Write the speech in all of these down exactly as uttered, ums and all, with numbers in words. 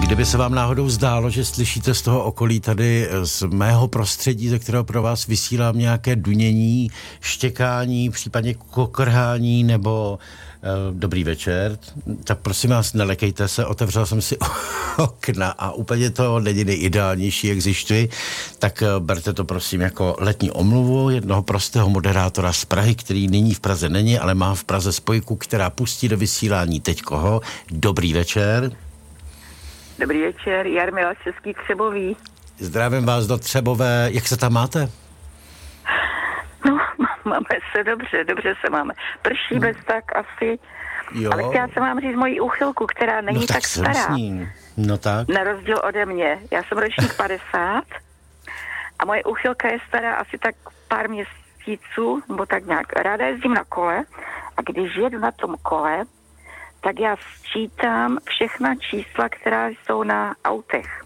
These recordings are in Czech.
Kdyby se vám náhodou zdálo, že slyšíte z toho okolí tady z mého prostředí, ze kterého pro vás vysílám nějaké dunění, štěkání, případně kokrhání nebo uh, dobrý večer, tak prosím vás, nelekejte se, otevřel jsem si okna a úplně to není nejideálnější, jak zjišťuji, tak uh, berte to prosím jako letní omluvu jednoho prostého moderátora z Prahy, který nyní v Praze není, ale má v Praze spojku, která pustí do vysílání teď koho. Dobrý večer. Dobrý večer, Jarmila Český Třebový. Zdravím vás do Třebové. Jak se tam máte? No, máme se dobře, dobře se máme. Prší hmm. bez tak asi. Jo. Ale chtěla jsem vám říct moji úchylku, která není no, tak, tak stará. No tak. Na rozdíl ode mě. Já jsem ročník padesát a moje úchylka je stará asi tak pár měsíců, nebo tak nějak. Ráda jezdím na kole a když jedu na tom kole, tak já sčítám všechna čísla, která jsou na autech.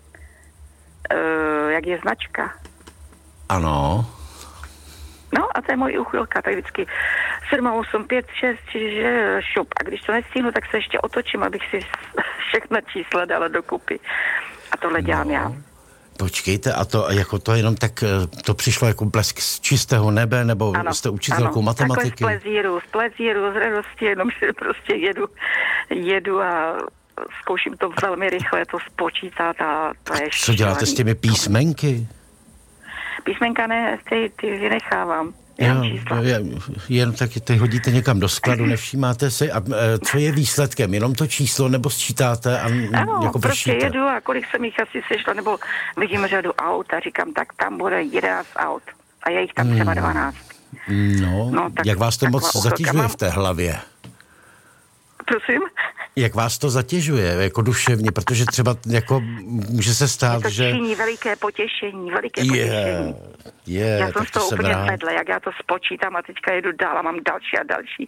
E, jak je značka. Ano. No a to je moje úchylka, tak vždycky sedm, osm, pět, šest, čiže šup. A když to nestihnu, tak se ještě otočím, abych si všechna čísla dala dokupy. A tohle dělám no. já. Počkejte, a to jako to jenom tak, to přišlo jako blesk z čistého nebe, nebo ano, jste učitelkou ano, matematiky? Takhle z plezíru, z plezíru, z radosti, jenom si prostě jedu, jedu a zkouším to velmi rychle, to spočítat a to je Co děláte s těmi písmenky? Písmenka ne, ty, ty vynechávám. Jo, jen, jen tak ty hodíte někam do skladu, nevšímáte si. A e, co je výsledkem? Jenom to číslo, nebo sčítáte a ano, jako prostě pršíte? jedu a kolik jsem jich asi sešla, nebo vidím řadu aut a říkám, tak tam bude jedenáct aut a je jich tam třeba dvanáct. No, no tak, jak vás to moc zatěžuje mám... v té hlavě? Prosím? Jak vás to zatěžuje, jako duševně, protože třeba jako může se stát, to že... Je to činí veliké potěšení, veliké yeah, potěšení. Yeah, já jsem z toho úplně vedle, jak já to spočítám a teďka jedu dál a mám další a další.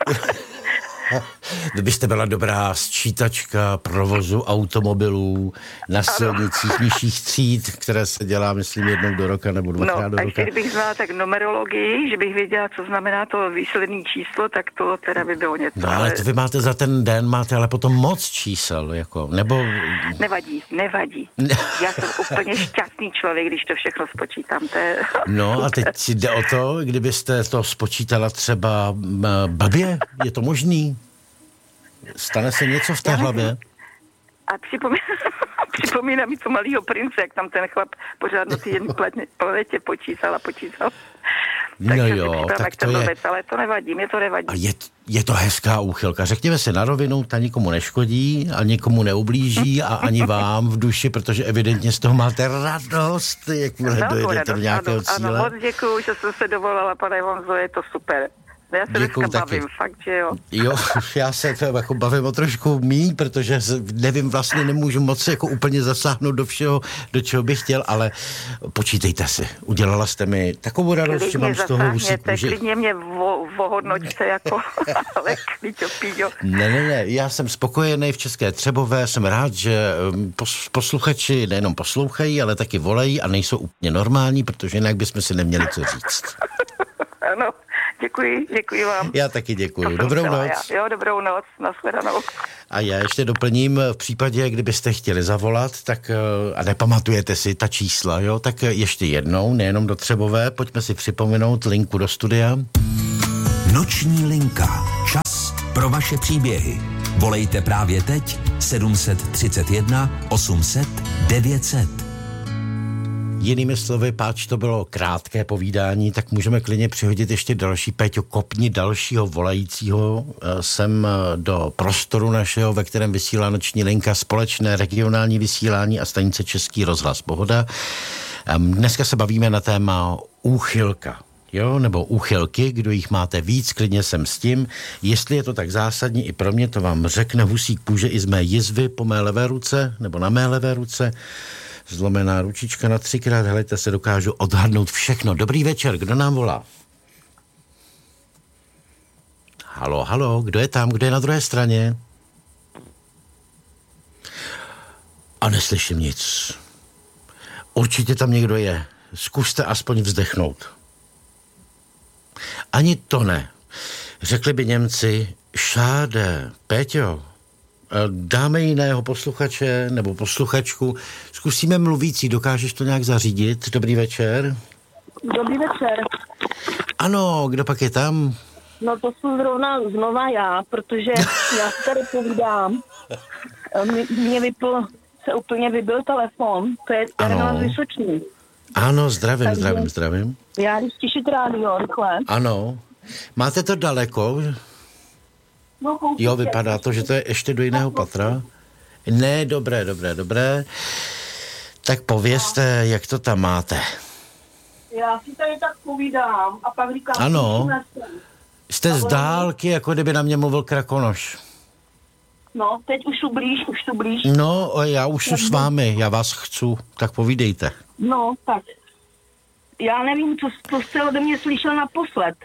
Kdybyste byla dobrá sčítačka provozu automobilů na silnicích nižších tříd, které se dělá, myslím, jednou do roka nebo dvakrát no, do roka. No, a kdybych znala tak numerologii, že bych věděla, co znamená to výsledné číslo, tak to teda by bylo něco. No, ale to vy máte za ten den, máte ale potom moc čísel, jako, nebo... Nevadí, nevadí. Já jsem úplně šťastný člověk, když to všechno spočítám. To je... No a teď si jde o to, kdybyste to spočítala třeba blbě, je to možný? Stane se něco v té hlavě? A připomínám, připomínám mi to Malýho prince, jak tam ten chlap pořád na té jedné planetě počítal a počítal. No tak jo, tak to je... Vec, ale to nevadí, mě to nevadí. A je, je to hezká úchylka. Řekněme si na rovinu, ta nikomu neškodí a nikomu neublíží a ani vám v duši, protože evidentně z toho máte radost, jak no, dojedete do nějakého ano, cíle. Ano, moc děkuju, že jsem se dovolala, pane Honzo, je to super. Já se dneska bavím, fakt, že jo. Jo, já se to jako bavím o trošku míň, protože nevím, vlastně nemůžu moc jako úplně zasáhnout do všeho, do čeho bych chtěl, ale počítejte si. Udělala jste mi takovou radost, že mám z toho husí kůži. Klidně mě vo, vohodnoťte jako ale klíčo, píďo. Ne, ne, ne, já jsem spokojený v České Třebové, jsem rád, že posluchači nejenom poslouchají, ale taky volají a nejsou úplně normální, protože jinak bychom si neměli co říct. Ano. Děkuji, děkuji vám. Já taky děkuji. Dobrou noc. Já. Jo, dobrou noc. Nashledanou. A já ještě doplním, v případě, kdybyste chtěli zavolat, tak a nepamatujete si ta čísla, jo, tak ještě jednou, nejenom do Třebové, pojďme si připomenout linku do studia. Noční linka. Čas pro vaše příběhy. Volejte právě teď sedm set třicet jedna osm set devět set. Jinými slovy, páč to bylo krátké povídání, tak můžeme klidně přihodit ještě další. Péťo, kopni dalšího volajícího sem do prostoru našeho, ve kterém vysílá noční linka, společné regionální vysílání a stanice Český rozhlas Pohoda. Dneska se bavíme na téma úchylka. Jo, nebo úchylky, kdo jich máte víc, klidně jsem s tím. Jestli je to tak zásadní i pro mě, to vám řekne husík kůže i z mé jizvy po mé levé ruce, nebo na mé levé ruce. Zlomená ručička na třikrát, helejte, se dokážu odhadnout všechno. Dobrý večer, kdo nám volá? Halo, halo, kdo je tam, kdo je na druhé straně? A neslyším nic. Určitě tam někdo je. Zkuste aspoň vzdechnout. Ani to ne. Řekli by Němci, šáde, Péťo, Dáme jiného posluchače nebo posluchačku. Zkusíme mluvící. Dokážeš to nějak zařídit? Dobrý večer. Dobrý večer. Ano, kdo pak je tam? No to jsem zrovna znova já, protože já si tady povídám. Mně vypl, se úplně vybil telefon, to je Jarmila z Vysočný. Ano, zdravím, Takže zdravím, zdravím. Já jdu stišit rádio, rychle. Ano. Máte to daleko? No, Jo, vypadá to, že to je ještě do jiného patra. Ne, dobré, dobré, dobré. Tak povězte, jak to tam máte. Já si tady tak povídám a pak říkám... Ano. Jste z dálky, jako kdyby na mě mluvil Krakonoš. No, teď už tu blíž, už tu blíž. No, já už jsem s vámi, já vás chcu, tak povídejte. No, tak. Já nevím, co, co jste ode mě slyšel naposled.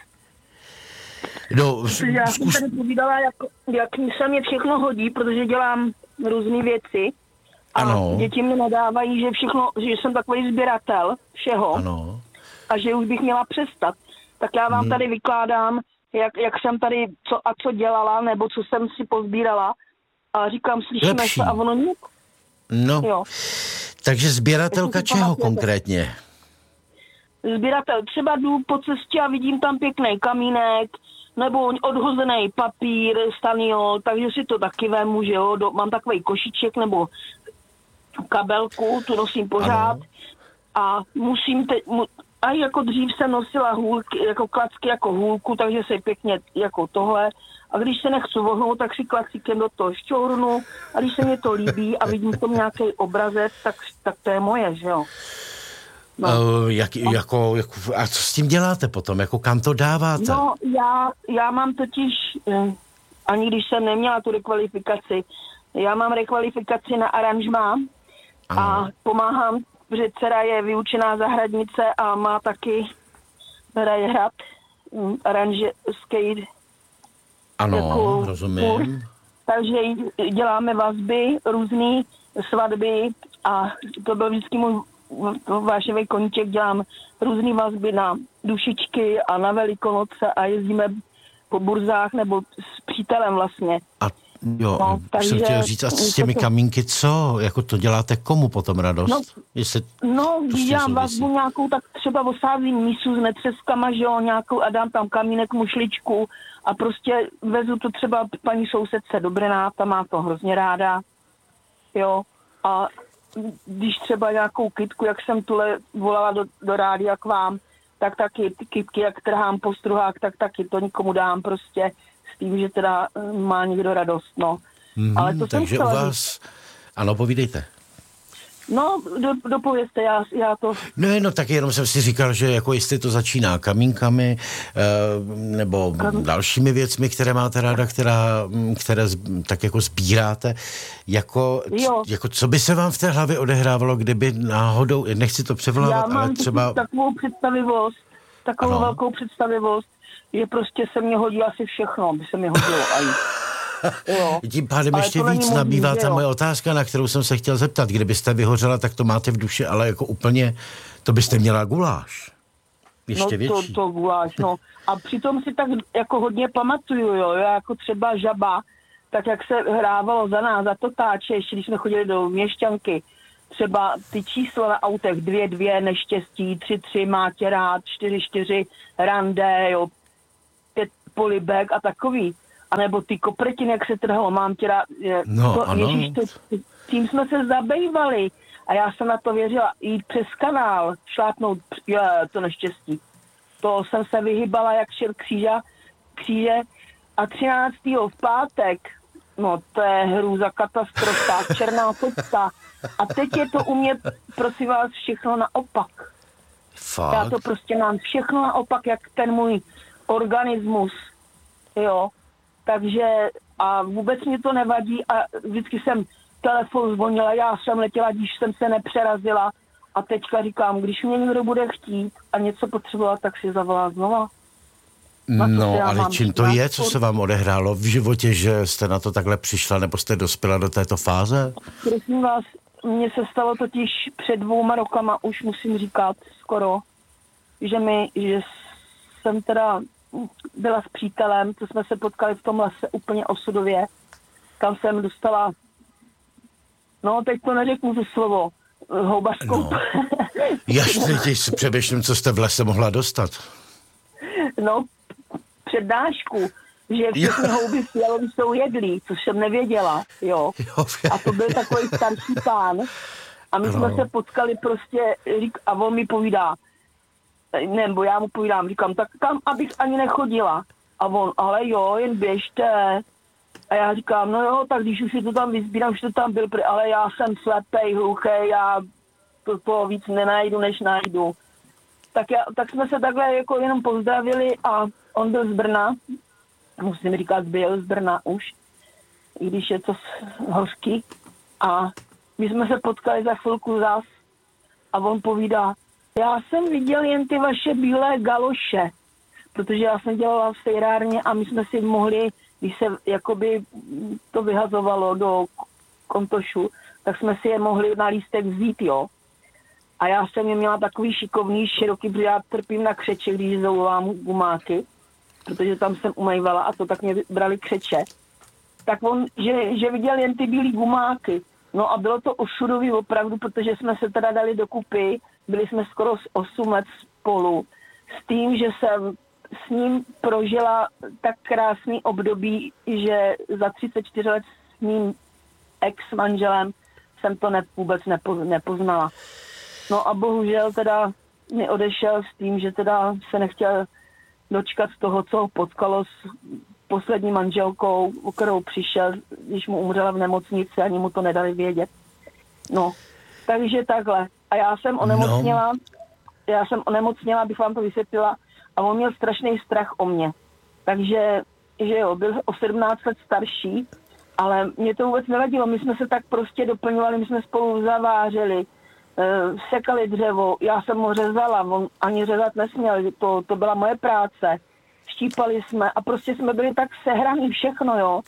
No, já jsem zkus... tady povídala, jak, jak mi se mě všechno hodí, protože dělám různé věci. A ano. Děti mi nadávají, že všechno, že jsem takový sběratel všeho. Ano. A že už bych měla přestat. Tak já vám hmm. tady vykládám, jak, jak jsem tady co a co dělala, nebo co jsem si pozbírala. A říkám, slyšíme Lepší. se a ono nic. No, jo. Takže sběratelka čeho konkrétně? Sběratel, třeba jdu po cestě a vidím tam pěkný kamínek, nebo odhozený papír, staniol, takže si to taky vemu, že jo, do, mám takový košíček nebo kabelku, tu nosím pořád. Ano. A musím teď, mu, a jako dřív jsem nosila hůlky, jako klacky jako hůlku, takže se pěkně jako tohle. A když se nechci vohnout, tak si klacíkem do toho šťournu a když se mi to líbí a vidím tam nějaký obrazec, tak, tak to je moje, že jo. No. Uh, jak, jako, jako, a co s tím děláte potom? Jako kam to dáváte? No, já, já mám totiž, eh, ani když jsem neměla tu rekvalifikaci, já mám rekvalifikaci na aranžmá a pomáhám, protože dcera je vyučená zahradnice a má taky, hraje hrad, um, aranžerský. Ano, jako rozumím. Kurs, takže děláme vazby, různý svatby a to byl vždycky můj váševý koníček, dělám různý vazby na dušičky a na Velikonoce a jezdíme po burzách nebo s přítelem vlastně. A jo, no, takže, jsem chtěl říct, a s těmi to... kamínky co? Jako to děláte komu potom radost? No, Jestli no když dělám vazbu nějakou, tak třeba osázím mísu s netřeskama, že jo, nějakou a dám tam kamínek, mušličku a prostě vezu to třeba paní sousedce do Brna, ta má to hrozně ráda, jo, a když třeba nějakou kytku, jak jsem tuhle volala do, do rádia k vám, tak taky ty kytky, jak trhám po struhách, tak taky to nikomu dám prostě s tím, že teda má někdo radost, no. Mm, ale to takže jsem u vás... Ano, povídejte. No, do, dopovězte, já, já to... No, no, tak jenom jsem si říkal, že jako jestli to začíná kamínkami e, nebo Kam... dalšími věcmi, které máte ráda, která, které tak jako sbíráte, jako, jako co by se vám v té hlavě odehrávalo, kdyby náhodou, nechci to převolávat, já ale třeba... Já mám takovou představivost, takovou ano. velkou představivost, že prostě se mě hodí asi všechno, by se mi hodilo aj. Jo. Tím pádem ale ještě víc nabývá ta moje otázka, na kterou jsem se chtěl zeptat. Kdybyste vyhořela, tak to máte v duši, ale jako úplně, to byste měla guláš. Ještě no větší. to, to guláš, no. A přitom si tak jako hodně pamatuju, jo. Já jako třeba Žaba, tak jak se hrávalo za nás, za to táče, ještě když jsme chodili do Měšťanky, třeba ty čísla na autech, dvě, dvě, neštěstí, tři, tři, má tě rád, čtyři, čtyři, rande, jo, pět, polibek a takový. A nebo ty kopretiny, jak se trhalo, mám tě rád. No, to, ano. Ježiš, to, tím jsme se zabývali. A já jsem na to věřila. Jít přes kanál, šlápnout, je, to neštěstí. To jsem se vyhybala, jak šel kříža, kříže. A třináctého v pátek, no to je hrůza, katastrofa, černá kocka. A teď je to u mě, prosím vás, všechno naopak. Fakt? Já to prostě mám všechno naopak, jak ten můj organismus. Jo. Takže a vůbec mě to nevadí a vždycky jsem telefon zvonila, já jsem letěla, když jsem se nepřerazila a teďka říkám, když mě někdo bude chtít a něco potřebovat, tak si zavolá znova. No, ale čím to je, co se vám odehrálo v životě, že jste na to takhle přišla, nebo jste dospěla do této fáze? Prosím vás, mně se stalo totiž před dvouma rokama, už musím říkat skoro, že mi, že jsem teda byla s přítelem, co jsme se potkali v tom lese úplně osudově kam jsem dostala, no teď to neřeknu to slovo, houbařskou. No. Jasně, teď si přemýšlím, co jste v lese mohla dostat. No, přednášku, že všechny jo. houby v Fialovi jsou jedlí, což jsem nevěděla, jo. jo. A to byl takový starší pán. A my jsme no. se potkali prostě, a on mi povídá, nebo já mu povídám, říkám, tak tam, abych ani nechodila. A on, ale jo, jen běžte. A já říkám, no jo, tak když už si to tam vyzbírám, už to tam byl, ale já jsem slepej, hluchej, já to, to víc nenajdu, než najdu. Tak, já, tak jsme se takhle jako jenom pozdravili a on byl z Brna, musím říkat, byl z Brna už, i když je to hořký. A my jsme se potkali za chvilku zas a on povídá, já jsem viděl jen ty vaše bílé galoše, protože já jsem dělala v sejrárně a my jsme si mohli, když se jakoby to vyhazovalo do kontošu, tak jsme si je mohli na lístek vzít, jo. A já jsem je měla takový šikovný, široký, protože já trpím na křeče, když zavolám gumáky, protože tam jsem umývala a to tak mě brali křeče. Tak on, že, že viděl jen ty bílý gumáky. No a bylo to osudový opravdu, protože jsme se teda dali dokupy, byli jsme skoro osm let spolu, s tím, že jsem s ním prožila tak krásný období, že za třicet čtyři let s mým ex-manželem jsem to ne, vůbec nepo, nepoznala. No a bohužel teda mi odešel s tím, že teda se nechtěl dočkat z toho, co ho potkalo s poslední manželkou, o kterou přišel, když mu umřela v nemocnici, ani mu to nedali vědět. No, takže takhle. A já jsem onemocněla, no. já jsem onemocněla, abych vám to vysvětlila, a on měl strašný strach o mě. Takže, že jo, byl o sedmnáct let starší, ale mě to vůbec nevadilo. My jsme se tak prostě doplňovali, my jsme spolu zavářili, sekali dřevo, já jsem ho řezala, on ani řezat nesměl, to, to byla moje práce. Štípali jsme a prostě jsme byli tak sehraný všechno, jo.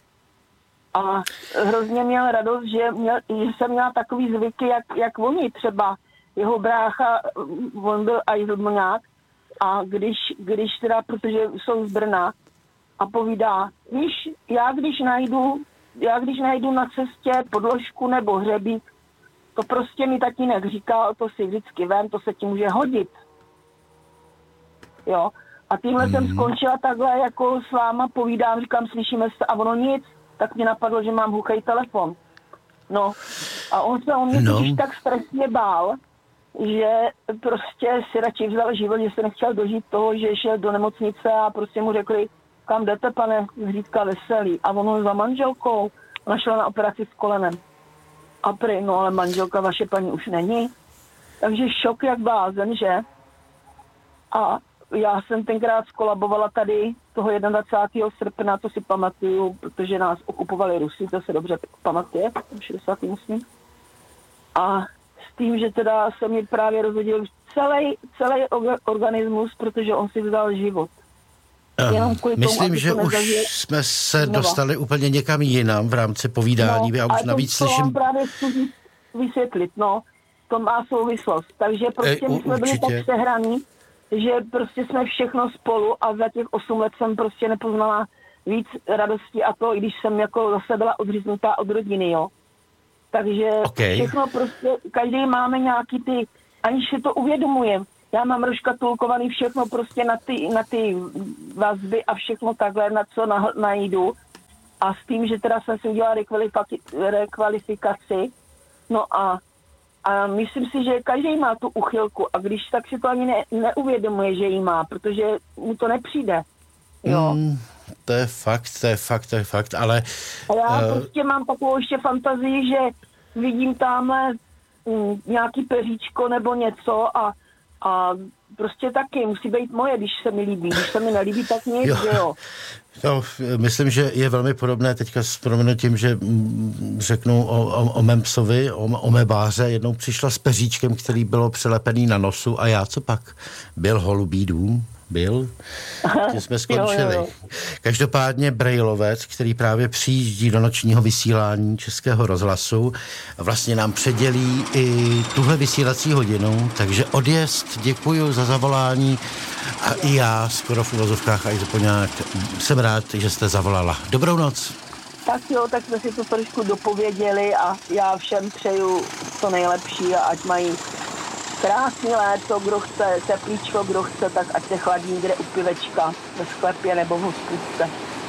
A hrozně měl radost, že, měl, že jsem měla takový zvyky, jak, jak oni třeba. Jeho brácha, on byl ajzlmňák, a když, když teda, protože jsou z Brna, a povídá, víš, já když najdu, já když najdu na cestě podložku nebo hřebík, to prostě mi tatínek říkal, to si vždycky vem, to se ti může hodit. Jo. A tímhle mm. jsem skončila takhle, jako s váma povídám, říkám, slyšíme se, a ono nic, tak mě napadlo, že mám hluchý telefon. No. A on se o mě no. totiž tak strašně bál, že prostě si radši vzal život, že se nechtěl dožít toho, že šel do nemocnice a prostě mu řekli, kam jdete, pane Zřídka Veselý. A ono za manželkou, ona šla na operaci s kolenem. A prý, no ale manželka vaše paní už není. Takže šok jak blázen, že? A já jsem tenkrát skolabovala tady toho dvacátého prvního srpna, to si pamatuju, protože nás okupovali Rusy, to se dobře pamatuje, šedesátým osmým A s tím, že teda se mi právě rozhodil celý, celý organismus, protože on si vzal život. Um, myslím, tomu, že už nezažil... jsme se dostali no. úplně někam jinam v rámci povídání. No, já už navíc to, slyším... To právě chci vysvětlit, no. To má souvislost. Takže prostě Ej, my jsme určitě. byli tak sehraný, že prostě jsme všechno spolu a za těch osm let jsem prostě nepoznala víc radosti a to, i když jsem jako zase byla odříznutá od rodiny, jo. Takže okay. všechno prostě, každý máme nějaký ty, aniž si to uvědomujeme. Já mám rozkatulkovaný všechno prostě na ty, na ty vazby a všechno takhle, na co na, najdu. A s tím, že teda jsem si udělala rekvalifikaci, no a, a myslím si, že každý má tu uchylku a když tak si to ani ne, neuvědomuje, že jí má, protože mu to nepřijde. Jo. Mm, to je fakt, to je fakt, to je fakt, ale... A já uh... prostě mám takovou ještě fantazii, že vidím tamhle mm, nějaký peříčko nebo něco a A prostě taky musí být moje, když se mi líbí. Když se mi nelíbí, tak nic, jo. že jo. No, myslím, že je velmi podobné teďka s proměnutím, že řeknu o, o, o mém psovi, o, o mé báře. Jednou přišla s peříčkem, který bylo přilepený na nosu a já co pak? Byl holubý dům? Byl? Tím jsme skončili. Jo, jo, jo. Každopádně Brailovec, který právě přijíždí do nočního vysílání Českého rozhlasu, vlastně nám předělí i tuhle vysílací hodinu, takže odjezd, děkuju za zavolání a i já skoro v uvozovkách a i zapoňák jsem rád, že jste zavolala. Dobrou noc. Tak jo, tak jsme si to trošku dopověděli a já všem přeju to nejlepší a ať mají krásný léto, kdo chce teplíčko, kdo chce, tak ať se chladí někde u pivečka ve sklepě nebo v hospůdce.